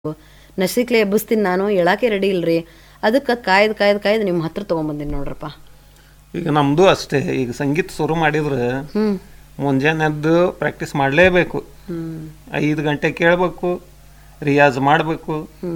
ನಸಿಕ್ಲೆ ಎಬ್ಬಿಸ್ತೀನಿ ನಾನು ಹೇಳಾಕೆ ರೆಡಿ ಇಲ್ರಿ. ಅದಕ್ಕೆ ಕಾಯ್ದು ನಿಮ್ಮ ಹತ್ರ ತೊಗೊಂಬಂದಿನಿ ನೋಡ್ರಪ್ಪ. ಈಗ ನಮ್ಮದು ಅಷ್ಟೇ. ಈಗ ಸಂಗೀತ ಶುರು ಮಾಡಿದ್ರೆ ಮುಂಜಾನೆ ಎದ್ದು ಪ್ರಾಕ್ಟೀಸ್ ಮಾಡಲೇಬೇಕು. 5 ಗಂಟೆ ಕೇಳಬೇಕು, ರಿಯಾಜ್ ಮಾಡಬೇಕು.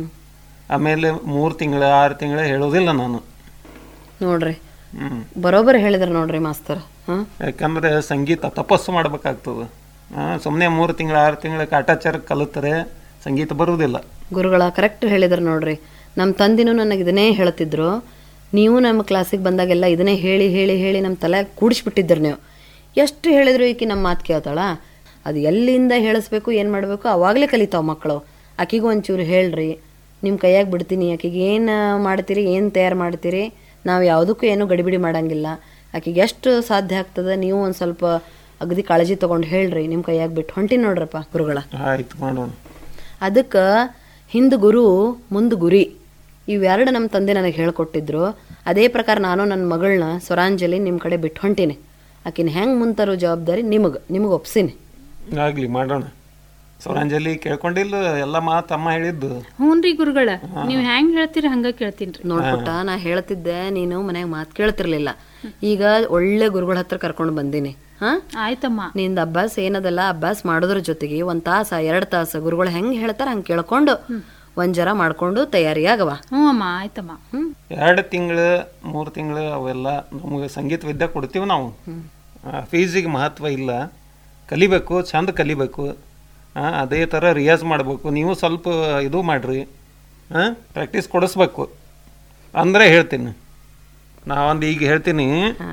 ಆಮೇಲೆ 3 ತಿಂಗಳು 6 ತಿಂಗಳು ಹೇಳೋದಿಲ್ಲ ನಾನು. ನೋಡ್ರಿ ಬರೋಬ್ಬರಿ ಹೇಳಿದ್ರೆ ನೋಡ್ರಿ ಮಾಸ್ತರ್. ಯಾಕಂದ್ರೆ ಸಂಗೀತ ತಪಸ್ಸು ಮಾಡ್ಬೇಕಾಗ್ತದೆ. ಸುಮ್ಮನೆ 3 ತಿಂಗಳು 6 ತಿಂಗಳು ಕಾಟಾಚಾರ ಕಲಿತರೆ ಸಂಗೀತ ಬರುವುದಿಲ್ಲ. ಗುರುಗಳ ಕರೆಕ್ಟ್ ಹೇಳಿದ್ರು ನೋಡ್ರಿ. ನಮ್ಮ ತಂದಿನೂ ನನಗೆ ಇದನ್ನೇ ಹೇಳ್ತಿದ್ರು. ನೀವು ನಮ್ಮ ಕ್ಲಾಸಿಗೆ ಬಂದಾಗೆಲ್ಲ ಇದನ್ನೇ ಹೇಳಿ ಹೇಳಿ ಹೇಳಿ ನಮ್ಮ ತಲೆ ಕೂಡಿಸ್ಬಿಟ್ಟಿದ್ರು ನೀವು. ಎಷ್ಟು ಹೇಳಿದ್ರು ಈಕಿ ನಮ್ಮ ಮಾತು ಕೇಳ್ತಾಳ. ಅದು ಎಲ್ಲಿಂದ ಹೇಳಿಸ್ಬೇಕು ಏನು ಮಾಡಬೇಕು ಅವಾಗಲೇ ಕಲಿತಾವ ಮಕ್ಕಳು. ಆಕಿಗೂ ಒಂಚೂರು ಹೇಳ್ರಿ, ನಿಮ್ಮ ಕೈಯಾಗಿ ಬಿಡ್ತೀನಿ. ಆಕಿಗೆ ಏನು ಮಾಡ್ತೀರಿ, ಏನು ತಯಾರು ಮಾಡ್ತೀರಿ, ನಾವು ಯಾವುದಕ್ಕೂ ಏನೂ ಗಡಿಬಿಡಿ ಮಾಡೋಂಗಿಲ್ಲ. ಆಕಿಗೆ ಎಷ್ಟು ಸಾಧ್ಯ ಆಗ್ತದೆ ನೀವು ಒಂದು ಸ್ವಲ್ಪ ಅಗದಿ ಕಾಳಜಿ ತೊಗೊಂಡು ಹೇಳ್ರಿ. ನಿಮ್ಮ ಕೈಯಾಗಿ ಬಿಟ್ಟು ಹೊಂಟಿ ನೋಡ್ರಪ್ಪ ಗುರುಗಳ. ಆಯ್ತು ಮಾಡೋಣ. ಅದಕ್ಕೆ ಹಿಂದೆ ಗುರು ಮುಂದೆ ಗುರಿ ಇವೆರಡು ನಮ್ಮ ತಂದೆ ನನಗೆ ಹೇಳ್ಕೊಟ್ಟಿದ್ರು. ಅದೇ ಪ್ರಕಾರ ನಾನು ನನ್ನ ಮಗಳನ್ನ ಸ್ವರಾಂಜಲಿ ನಿಮ್ಮ ಕಡೆ ಬಿಟ್ಟು ಹೊಂಟೀನಿ. ಆಕಿನ ಹೆಂಗೆ ಮುಂತರೋ ಜವಾಬ್ದಾರಿ ನಿಮಗೆ ಒಪ್ಸೀನಿ. ಆಗ್ಲಿ ಮಾಡೋಣ. ಸ್ವರಾಂಜಲಿ ಕೇಳ್ಕೊಂಡಿಲ್ಲ ಎಲ್ಲ ಮಾತು ಅಮ್ಮ ಹೇಳಿದ್ದು. ಹ್ಞೂನ್ರಿ ಗುರುಗಳ, ನೀವು ಹೆಂಗ್ ಹೇಳ್ತೀರಿ ಹಂಗ ಕೇಳ್ತೀನಿ. ನೋಡ್ಬಿಟ್ಟ ನಾ ಹೇಳ್ತಿದ್ದೆ, ನೀನು ಮನ್ಯಾಗ ಮಾತು ಕೇಳ್ತಿರ್ಲಿಲ್ಲ. ಈಗ ಒಳ್ಳೆ ಗುರುಗಳ ಹತ್ರ ಕರ್ಕೊಂಡು ಬಂದೀನಿ. ಆಯ್ತಮ್ಮ. ನಿಂದ ಅಭ್ಯಾಸ ಏನದಲ್ಲ, ಅಭ್ಯಾಸ ಮಾಡೋದ್ರ ಜೊತೆಗೆ 1 ತಾಸ 2 ತಾಸು ಗುರುಗಳು ಹೆಂಗೆ ಹೇಳ್ತಾರ ಹಂಗೆ ಕೇಳ್ಕೊಂಡು ಒಂಜರ ಮಾಡ್ಕೊಂಡು ತಯಾರಿಯಾಗವ. ಹ್ಞೂ ಅಮ್ಮ, ಆಯ್ತಮ್ಮ. 2 ತಿಂಗಳು 3 ತಿಂಗಳು ಅವೆಲ್ಲ ನಮಗೆ ಸಂಗೀತ ವಿದ್ಯೆ ಕೊಡ್ತೀವಿ ನಾವು. ಫೀಸಿಗೆ ಮಹತ್ವ ಇಲ್ಲ. ಕಲಿಬೇಕು, ಚಂದ ಕಲಿಬೇಕು. ಅದೇ ಥರ ರಿಯಾಜ್ ಮಾಡಬೇಕು. ನೀವು ಸ್ವಲ್ಪ ಇದು ಮಾಡಿರಿ, ಪ್ರಾಕ್ಟೀಸ್ ಕೊಡಿಸ್ಬೇಕು ಅಂದರೆ ಹೇಳ್ತೀನಿ. ನಾವೊಂದು ಈಗ ಹೇಳ್ತೀನಿ,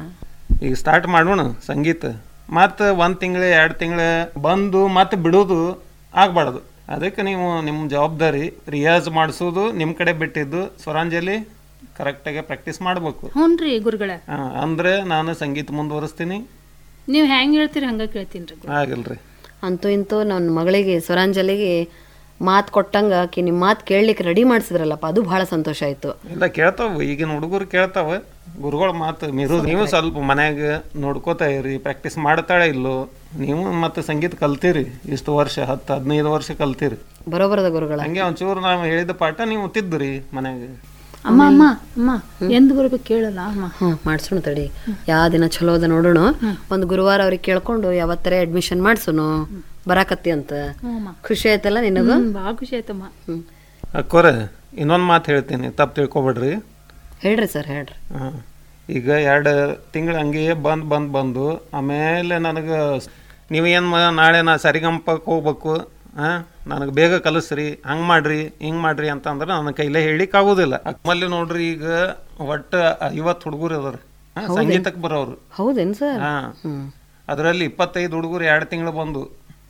ಈಗ ಸ್ಟಾರ್ಟ್ ಮಾಡೋಣ ಸಂಗೀತ. ಮತ್ತು 1 ತಿಂಗಳು 2 ತಿಂಗಳು ಬಂದು ಮತ್ತೆ ಬಿಡೋದು ಆಗಬಾರ್ದು. ಅದಕ್ಕೆ ನೀವು ನಿಮ್ಮ ಜವಾಬ್ದಾರಿ ರಿಯಾಜ್ ಮಾಡಿಸೋದು ನಿಮ್ಮ ಕಡೆ ಬಿಟ್ಟಿದ್ದು. ಸ್ವರಾಂಜಲಿ ಕರೆಕ್ಟಾಗಿ ಪ್ರಾಕ್ಟೀಸ್ ಮಾಡಬೇಕು. ಹ್ಞೂನ್ರಿ ಗುರುಗಳ. ಅಂದರೆ ನಾನು ಸಂಗೀತ ಮುಂದುವರಿಸ್ತೀನಿ. ನೀವು ಹೆಂಗೆ ಹೇಳ್ತೀರಿ ಹಂಗೆ ಕೇಳ್ತೀನಿ. ಆಗಿಲ್ರಿ. ಅಂತೂ ಇಂತೂ ನನ್ನ ಮಗಳಿಗೆ ಸ್ವರಾಂಜಲಿಗೆ ಮಾತು ಕೊಟ್ಟಂಗೆ ಆಕಿ ನಿಮ್ಮ ಮಾತು ಕೇಳಲಿಕ್ಕೆ ರೆಡಿ ಮಾಡಿಸಿದ್ರಲ್ಲಪ್ಪ, ಅದು ಭಾಳ ಸಂತೋಷ ಆಯಿತು. ಎಲ್ಲ ಕೇಳ್ತಾವ, ಈಗಿನ ಹುಡುಗರು ಕೇಳ್ತಾವ ಗುರುಗಳ ಮಾತು ಮೀರೋದು. ನೀವು ಸ್ವಲ್ಪ ಮನ್ಯಾಗ ನೋಡ್ಕೋತಾ ಇರಿ, ಪ್ರಾಕ್ಟೀಸ್ ಮಾಡ್ತಾಳೆ ಇಲ್ಲೋ. ನೀವು ಮತ್ತೆ ಸಂಗೀತ ಕಲ್ತೀರಿ, ಇಷ್ಟು ವರ್ಷ 10-15 ವರ್ಷ ಕಲ್ತೀರಿ. ಬರೋಬರದ ಗುರುಗಳ. ಹಂಗೆ ಒಂಚೂರು ನಾವು ಹೇಳಿದ ಪಾಠ ನೀವು ತಿದ್ದುರಿ ಮನ್ಯಾಗ. ಅಮ್ಮ ಅಮ್ಮ ಅಮ್ಮ ಎಂದು ಬರ್ಬೇಕು ಕೇಳಲ್ಲ ಅಮ್ಮ. ಮಾಡ್ಸೋಣ ತಡಿ, ಯಾವ ದಿನ ಚಲೋ ಅದ ನೋಡೋಣ. ಒಂದು ಗುರುವಾರ ಅವ್ರಿಗೆ ಕೇಳ್ಕೊಂಡು ಯಾವತ್ತರ ಅಡ್ಮಿಷನ್ ಮಾಡ್ಸೋನು ಬರಾಕತ್ತಿ ಅಂತ. ಖುಷಿ ಆಯ್ತಲ್ಲ ನಿನಗೂ? ಭಾಳ ಖುಷಿ ಆಯ್ತಮ್ಮ. ಅಕ್ಕೋರ ಇನ್ನೊಂದು ಮಾತು ಹೇಳ್ತೀನಿ, ತಪ್ಪು ತಿಳ್ಕೊಬೇಡ್ರಿ. ಹೇಳ್ರಿ ಸರ್, ಹೇಳ್ರಿ. ಈಗ 2 ತಿಂಗಳು ಹಂಗೆ ಬಂದು ಆಮೇಲೆ ನನಗೆ ನೀವೇನು ನಾಳೆ ನಾ ಸರಿಗಂಪಕ್ಕೆ ಹೋಗ್ಬೇಕು, ನನಗೆ ಬೇಗ ಕಲಿಸ್ರಿ, ಹಂಗೆ ಮಾಡ್ರಿ ಹಿಂಗೆ ಮಾಡ್ರಿ ಅಂತಂದ್ರೆ ನನ್ನ ಕೈಲೇ ಹೇಳಿಕ್ಕೆ ಆಗೋದಿಲ್ಲ. ನಮ್ಮಲ್ಲಿ ನೋಡ್ರಿ ಈಗ ಒಟ್ಟು 50 ಹುಡುಗರು ಅದಾರ ಸಂಗೀತಕ್ಕೆ ಬರೋರು. ಹೌದೇನು ಸರ್? ಅದರಲ್ಲಿ 25 ಹುಡುಗರು 2 ತಿಂಗಳು ಬಂದು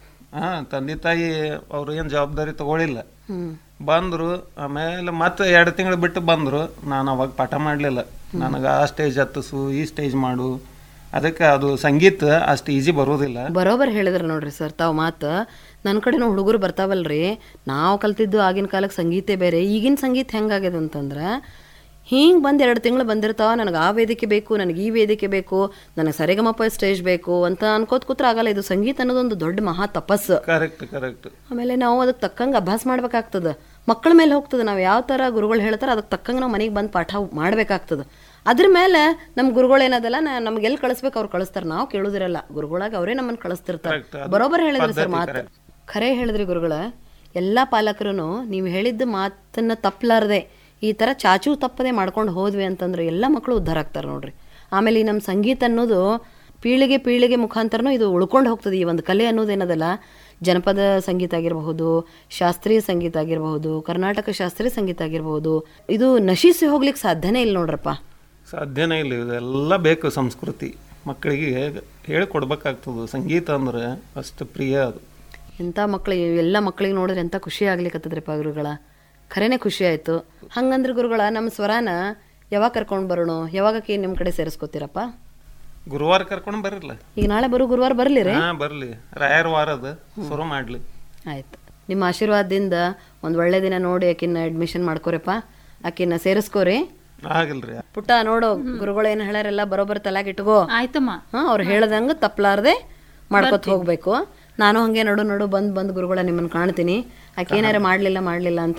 ತಂದೆ ತಾಯಿ ಅವ್ರು ಏನು ಜವಾಬ್ದಾರಿ ತಗೊಳ್ಳಿಲ್ಲ, ಬಂದರು. ಆಮೇಲೆ ಮತ್ತೆ 2 ತಿಂಗಳು ಬಿಟ್ಟು ಬಂದರು. ನಾನು ಅವಾಗ ಪಾಠ ಮಾಡಲಿಲ್ಲ. ನನಗೆ ಆ ಸ್ಟೇಜ್ ಹತ್ತಿಸು, ಈ ಸ್ಟೇಜ್ ಮಾಡು. ಅದಕ್ಕೆ ಅದು ಸಂಗೀತ ಅಷ್ಟು ಈಜಿ ಬರೋದಿಲ್ಲ. ಬರೋಬರ್ ಹೇಳಿದ್ರೆ ನೋಡ್ರಿ ಸರ್ ತಾವು ಮಾತು. ನನ್ನ ಕಡೆನೂ ಹುಡುಗರು ಬರ್ತಾವಲ್ರಿ, ನಾವು ಕಲ್ತಿದ್ದು ಆಗಿನ ಕಾಲಕ್ಕೆ ಸಂಗೀತ ಬೇರೆ, ಈಗಿನ ಸಂಗೀತ ಹೆಂಗಾಗ್ಯದ ಅಂತಂದ್ರೆ ಹಿಂಗೆ ಬಂದು 2 ತಿಂಗಳು ಬಂದಿರ್ತಾವ. ನನಗೆ ಆ ವೇದಿಕೆ ಬೇಕು, ನನಗೆ ಈ ವೇದಿಕೆ ಬೇಕು, ನನಗೆ ಸರಿಗಮಪ ಸ್ಟೇಜ್ ಬೇಕು ಅಂತ ಅನ್ಕೋತ ಕೂತ್ರೆ ಆಗಲ್ಲ. ಇದು ಸಂಗೀತ ಅನ್ನೋದೊಂದು ದೊಡ್ಡ ಮಹಾ ತಪಸ್ಸು. ಕರೆಕ್ಟ್. ಆಮೇಲೆ ನಾವು ಅದಕ್ಕೆ ತಕ್ಕಂಗೆ ಅಭ್ಯಾಸ ಮಾಡ್ಬೇಕಾಗ್ತದೆ. ಮಕ್ಕಳ ಮೇಲೆ ಹೋಗ್ತದೆ. ನಾವು ಯಾವ ಥರ ಗುರುಗಳು ಹೇಳ್ತಾರೆ ಅದಕ್ಕೆ ತಕ್ಕಂಗೆ ನಾವು ಮನೆಗೆ ಬಂದು ಪಾಠ ಮಾಡಬೇಕಾಗ್ತದೆ. ಅದ್ರ ಮೇಲೆ ನಮ್ಮ ಗುರುಗಳು ಏನದಲ್ಲ, ನಮ್ಗೆ ಎಲ್ಲಿ ಕಳಿಸ್ಬೇಕು ಅವ್ರು ಕಳಿಸ್ತಾರೆ, ನಾವು ಕೇಳೋದಿರಲ್ಲ. ಗುರುಗಳಾಗ ಅವರೇ ನಮ್ಮನ್ನು ಕಳಿಸ್ತಿರ್ತಾರೆ. ಬರೋಬ್ಬರ್ ಹೇಳಿದ್ರಿ ಸರ್ ಮಾತು. ಖರೆ ಹೇಳಿದ್ರಿ ಗುರುಗಳ. ಎಲ್ಲ ಪಾಲಕರು ನೀವು ಹೇಳಿದ್ದ ಮಾತನ್ನು ತಪ್ಪಲಾರ್ದೆ ಈ ಥರ ಚಾಚು ತಪ್ಪದೆ ಮಾಡ್ಕೊಂಡು ಹೋದ್ವಿ ಅಂತಂದ್ರೆ ಎಲ್ಲ ಮಕ್ಕಳು ಉದ್ಧಾರ ಆಗ್ತಾರೆ ನೋಡ್ರಿ. ಆಮೇಲೆ ಈ ನಮ್ಮ ಸಂಗೀತ ಅನ್ನೋದು ಪೀಳಿಗೆ ಮುಖಾಂತರನೂ ಇದು ಉಳ್ಕೊಂಡು ಹೋಗ್ತದೆ. ಈ ಒಂದು ಕಲೆ ಅನ್ನೋದೇನದಲ್ಲ, ಜನಪದ ಸಂಗೀತ ಆಗಿರಬಹುದು, ಶಾಸ್ತ್ರೀಯ ಸಂಗೀತ ಆಗಿರಬಹುದು, ಕರ್ನಾಟಕ ಶಾಸ್ತ್ರೀಯ ಸಂಗೀತ ಆಗಿರಬಹುದು, ಇದು ನಶಿಸಿ ಹೋಗ್ಲಿಕ್ಕೆ ಸಾಧ್ಯನೇ ಇಲ್ಲ ನೋಡ್ರಪ್ಪ. ಸಾಧ್ಯನೇ ಇಲ್ಲ. ಇದೆಲ್ಲ ಬೇಕು. ಸಂಸ್ಕೃತಿ ಮಕ್ಕಳಿಗೆ ಹೇಳಿಕೊಡ್ಬೇಕಾಗ್ತದೆ. ಸಂಗೀತ ಅಂದ್ರೆ ಅಷ್ಟು ಪ್ರಿಯ ಅದು. ಎಂಥ ಮಕ್ಕಳಿಗೆ, ಎಲ್ಲ ಮಕ್ಕಳಿಗೆ ನೋಡಿದ್ರೆ ಎಂಥ ಖುಷಿ ಆಗ್ಲಿಕ್ಕತ್ತದ್ರಿಪ್ಪ ಗುರುಗಳ. ಖರೇನೆ ಖುಷಿ ಆಯಿತು. ಹಂಗಂದ್ರೆ ಗುರುಗಳ, ನಮ್ಮ ಸ್ವರಾನ ಯಾವಾಗ ಕರ್ಕೊಂಡು ಬರೋಣ, ಯಾವಾಗಕ್ಕೆ ನಿಮ್ಮ ಕಡೆ ಸೇರಿಸ್ಕೋತೀರಪ್ಪ? ಗುರುವಾರ ಕರ್ಕೊಂಡು ಬರಲ್ಲ. ಈಗ ನಾಳೆ ಗುರುವಾರ ಬರಲಿ ರೀ? ಬರಲಿ. ರಾಯರ ವಾರದ ಶುರು ಮಾಡಲಿ. ಆಯ್ತು. ನಿಮ್ಮ ಆಶೀರ್ವಾದದಿಂದ ಒಂದು ಒಳ್ಳೆ ದಿನ ನೋಡಿ ಆಕಿನ ಅಡ್ಮಿಷನ್ ಮಾಡ್ಕೋರಪ್ಪ, ಆಕಿನ ಸೇರಿಸ್ಕೋರಿ. ಆಗಿಲ್ರಿ ಪುಟ್ಟ ನೋಡು, ಗುರುಗಳು ಏನು ಹೇಳ್ಯಾರೆಲ್ಲ ಬರೋಬ್ಬರ ತಲೆಗೆ ಇಟ್ಕೋ. ಆಯ್ತಮ್ಮ. ಅವ್ರು ಹೇಳ್ದಂಗೆ ತಪ್ಪಲಾರ್ದೆ ಮಾಡ್ಕೊತ ಹೋಗ್ಬೇಕು. ನಾನು ಹಂಗೆ ನಡು ಬಂದು ಗುರುಗಳ ನಿಮ್ಮನ್ನು ಕಾಣ್ತೀನಿ. ಆಕೆ ಏನಾರ ಮಾಡಲಿಲ್ಲ ಅಂತ